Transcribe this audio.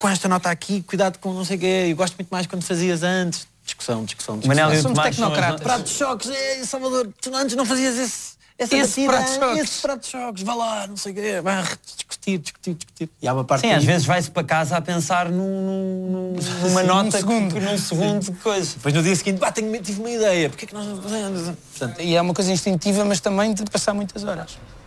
com esta nota aqui, cuidado com não sei o quê, eu gosto muito mais quando fazias antes. Discussão. Manel e o Somos Tomás são tecnocratas. Prato de choques, Salvador, tu antes não fazias esse prato de choques, vá lá, não sei o quê, vai discutir. E há uma parte Sim, às vezes vai-se para casa a pensar numa nota, num segundo de coisa. Depois no dia seguinte, tive uma ideia, porque é que nós não fazemos? Portanto, E é uma coisa instintiva, mas também de passar muitas horas.